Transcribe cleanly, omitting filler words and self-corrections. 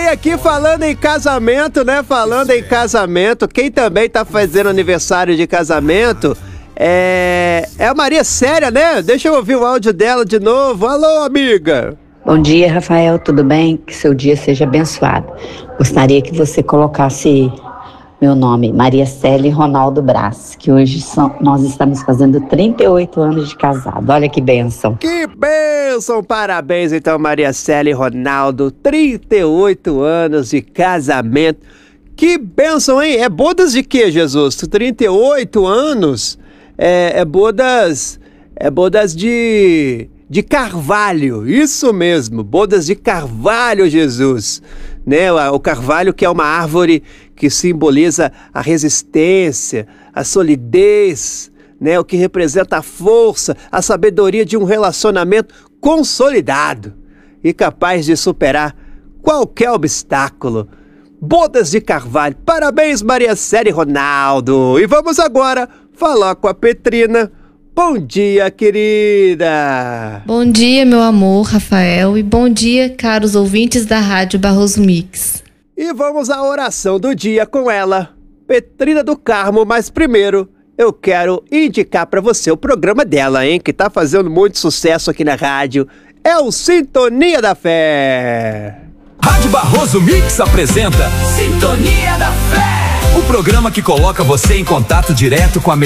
E aqui falando em casamento, né? Falando em casamento, quem também tá fazendo aniversário de casamento é a Maria Célia, né? Deixa eu ouvir o áudio dela de novo. Alô, amiga! Bom dia, Rafael, tudo bem? Que seu dia seja abençoado. Gostaria que você colocasse meu nome, Maria Célia Ronaldo Brás, que hoje nós estamos fazendo 38 anos de casado. Olha que bênção. Que bênção! Parabéns, então, Maria Célia e Ronaldo. 38 anos de casamento. Que bênção, hein? É bodas de quê, Jesus? 38 anos? É bodas de carvalho. Isso mesmo, bodas de carvalho, Jesus. Né? O carvalho, que é uma árvore que simboliza a resistência, a solidez, né? O que representa a força, a sabedoria de um relacionamento consolidado e capaz de superar qualquer obstáculo. Bodas de carvalho. Parabéns, Maria Célia e Ronaldo. E vamos agora falar com a Petrina. Bom dia, querida! Bom dia, meu amor, Rafael, e bom dia, caros ouvintes da Rádio Barroso Mix. E vamos à oração do dia com ela, Petrina do Carmo, mas primeiro eu quero indicar para você o programa dela, hein, que tá fazendo muito sucesso aqui na rádio. É o Sintonia da Fé! Rádio Barroso Mix apresenta Sintonia da Fé, o programa que coloca você em contato direto com a